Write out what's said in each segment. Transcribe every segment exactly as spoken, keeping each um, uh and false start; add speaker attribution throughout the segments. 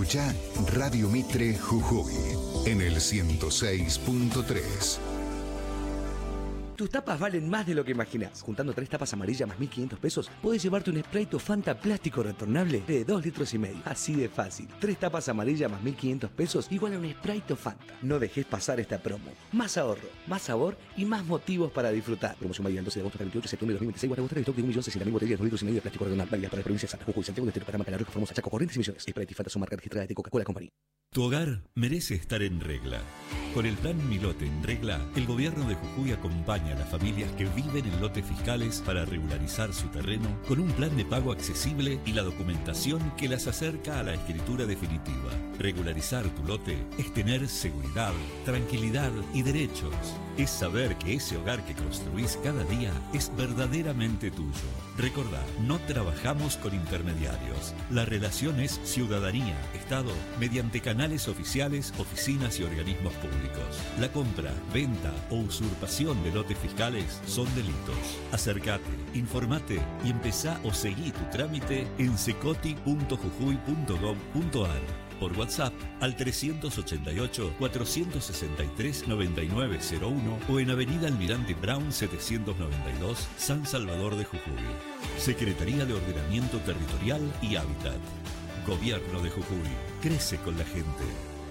Speaker 1: Escucha Radio Mitre Jujuy en el ciento seis punto tres.
Speaker 2: Tus tapas valen más de lo que imaginás. Juntando tres tapas amarillas más mil quinientos pesos, puedes llevarte un Sprite o Fanta plástico retornable de dos litros y medio. Así de fácil. Tres tapas amarillas más mil quinientos pesos igual a un Sprite o Fanta. No dejes pasar esta promo. Más ahorro, más sabor y más motivos para disfrutar. Promoción válida del doce de agosto al veintiocho de septiembre de dos mil veintiséis. Guarda de stock de un millón sesenta mil botellas de dos litros y medio de plástico retornable. Válida para las provincias de Salta, Jujuy, Santiago del Estero, Paraná, Canal Rojo, Formosa, Chaco, Corrientes y Misiones. Sprite y Fanta son marcas registradas de Coca-Cola Company.
Speaker 3: Tu hogar merece estar en regla. Con el plan Mi Lote en Regla, el gobierno de Jujuy acompaña a las familias que viven en lotes fiscales para regularizar su terreno con un plan de pago accesible y la documentación que las acerca a la escritura definitiva. Regularizar tu lote es tener seguridad, tranquilidad y derechos. Es saber que ese hogar que construís cada día es verdaderamente tuyo. Recordá, no trabajamos con intermediarios. La relación es ciudadanía-Estado mediante canales oficiales, oficinas y organismos públicos. La compra, venta o usurpación de lotes fiscales son delitos. Acércate, informate y empezá o seguí tu trámite en secoti punto jujuy punto gov punto ar. Por WhatsApp al trescientos ochenta y ocho, cuatrocientos sesenta y tres, noventa y nueve cero uno o en Avenida Almirante Brown setecientos noventa y dos, San Salvador de Jujuy. Secretaría de Ordenamiento Territorial y Hábitat. Gobierno de Jujuy. Crece con la gente.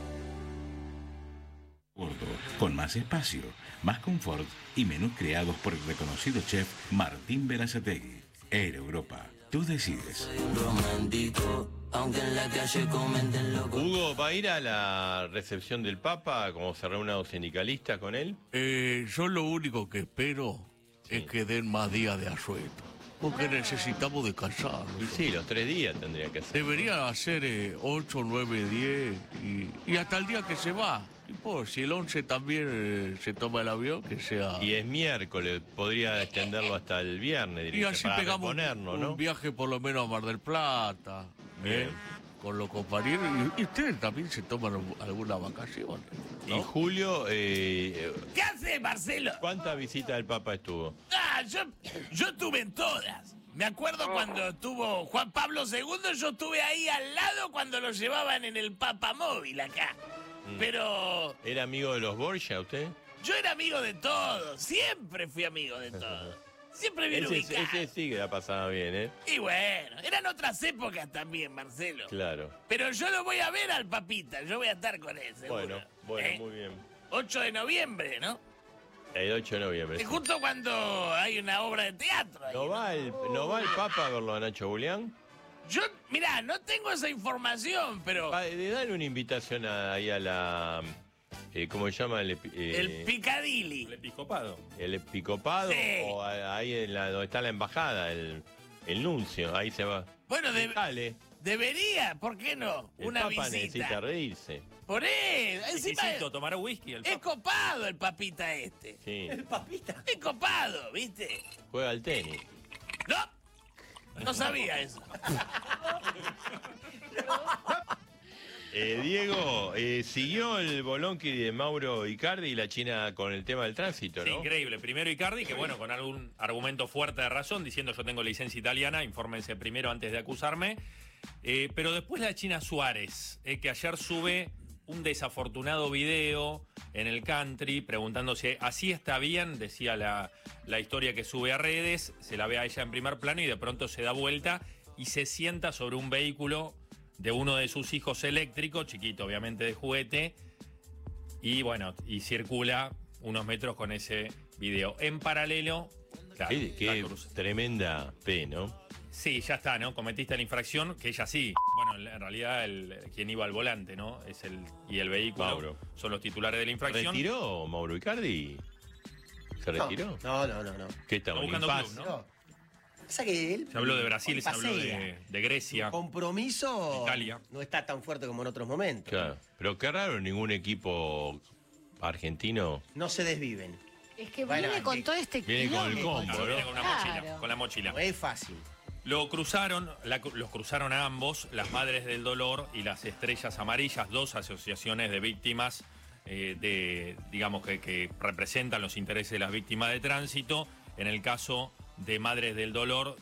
Speaker 4: Gordo, con más espacio, más confort y menús creados por el reconocido chef Martín Berazategui. Air Europa, tú decides.
Speaker 5: Hugo, ¿va a ir a la recepción del Papa como se reúne a los sindicalistas con él?
Speaker 6: Eh, yo lo único que espero sí. es que den más días de asueto. Porque necesitamos descansar.
Speaker 5: Y sí, los tres días tendría que ser.
Speaker 6: Debería hacer eh, ocho, nueve, diez y, y hasta el día que se va. Y pues, si el once también eh, se toma el avión, que sea...
Speaker 5: Y es miércoles, podría extenderlo hasta el viernes.
Speaker 6: Y así
Speaker 5: para
Speaker 6: pegamos un,
Speaker 5: ¿no?
Speaker 6: un viaje por lo menos a Mar del Plata. ¿eh? Con los compañeros. Y, y ustedes también se toman alguna vacación, ¿no?
Speaker 5: Y Julio... Eh,
Speaker 7: ¿Qué hace, Marcelo?
Speaker 5: ¿Cuántas visitas del Papa estuvo?
Speaker 7: Ah, yo, yo estuve en todas. Me acuerdo cuando estuvo Juan Pablo segundo, yo estuve ahí al lado cuando lo llevaban en el Papamóvil acá. Mm. Pero...
Speaker 5: ¿Era amigo de los Borgia usted?
Speaker 7: Yo era amigo de todos, siempre fui amigo de todos. Siempre bien
Speaker 5: ese,
Speaker 7: ubicado.
Speaker 5: Ese sí que la pasaba bien, ¿eh?
Speaker 7: Y bueno, eran otras épocas también, Marcelo.
Speaker 5: Claro.
Speaker 7: Pero yo lo voy a ver al Papita, yo voy a estar con él, seguro.
Speaker 5: Bueno, bueno,
Speaker 7: ¿Eh?
Speaker 5: muy bien.
Speaker 7: ocho de noviembre, ¿no?
Speaker 5: El ocho de noviembre.
Speaker 7: Es
Speaker 5: sí.
Speaker 7: justo cuando hay una obra de teatro. Ahí,
Speaker 5: ¿No,
Speaker 7: ¿no?
Speaker 5: va el, ¿No va el Papa a verlo a Nacho Julián?
Speaker 7: Yo, mirá, no tengo esa información, pero...
Speaker 5: Va, dale una invitación a, ahí a la... Eh, ¿Cómo se llama? El, eh,
Speaker 7: el Picadilly.
Speaker 8: El episcopado.
Speaker 5: ¿El episcopado?
Speaker 7: Sí.
Speaker 5: O a, ahí en la, donde está la embajada, el, el nuncio, ahí se va.
Speaker 7: Bueno, de,
Speaker 5: dale.
Speaker 7: Debería, ¿por qué no?
Speaker 5: El
Speaker 7: una
Speaker 5: Papa
Speaker 7: visita.
Speaker 5: necesita reírse.
Speaker 7: Por él. Encima
Speaker 8: es, tomará whisky. El
Speaker 7: es copado el papita este.
Speaker 5: Sí.
Speaker 2: El papita.
Speaker 7: Es copado, ¿viste?
Speaker 5: Juega al tenis.
Speaker 7: No. No sabía eso.
Speaker 5: Eh, Diego, eh, siguió el bolonqui de Mauro Icardi y la China con el tema del tránsito, ¿no?
Speaker 8: Sí, increíble. Primero Icardi, que bueno, con algún argumento fuerte de razón, diciendo yo tengo licencia italiana, infórmense primero antes de acusarme. Eh, pero después la China Suárez, eh, que ayer sube un desafortunado video en el country preguntándose, ¿así está bien? Decía la, la historia que sube a redes, se la ve a ella en primer plano y de pronto se da vuelta y se sienta sobre un vehículo de uno de sus hijos eléctrico, chiquito obviamente de juguete, y bueno, y circula unos metros con ese video. En paralelo, claro,
Speaker 5: Qué, qué tremenda P, ¿no?
Speaker 8: Sí, ya está, ¿no? Cometiste la infracción, que ella sí. Bueno, en realidad el, quien iba al volante, ¿no? Es el y el vehículo
Speaker 5: Mauro.
Speaker 8: Son los titulares de la infracción.
Speaker 5: ¿Retiró Mauro Icardi? ¿Se retiró?
Speaker 2: No, no, no, no.
Speaker 5: ¿Qué estamos en
Speaker 8: buscando
Speaker 5: paz?
Speaker 8: club, ¿no?
Speaker 2: Pasa que él,
Speaker 8: Se habló de Brasil, se habló
Speaker 2: pasea.
Speaker 8: de, de Grecia.
Speaker 2: El compromiso
Speaker 8: Italia.
Speaker 2: no está tan fuerte como en otros momentos.
Speaker 5: Claro. Pero qué raro, ningún equipo argentino.
Speaker 2: No se desviven.
Speaker 9: Es que
Speaker 2: Bueno,
Speaker 9: viene con
Speaker 2: que-
Speaker 9: todo este
Speaker 5: viene con el
Speaker 9: quilombo.
Speaker 5: combo,
Speaker 8: Claro,
Speaker 5: ¿no?
Speaker 8: viene con una
Speaker 9: Claro.
Speaker 8: mochila, con la mochila.
Speaker 2: No es fácil.
Speaker 8: Lo cruzaron, la- los cruzaron a ambos, las Madres del Dolor y las Estrellas Amarillas, dos asociaciones de víctimas eh, de, digamos que, que representan los intereses de las víctimas de tránsito. En el caso de Madres del Dolor,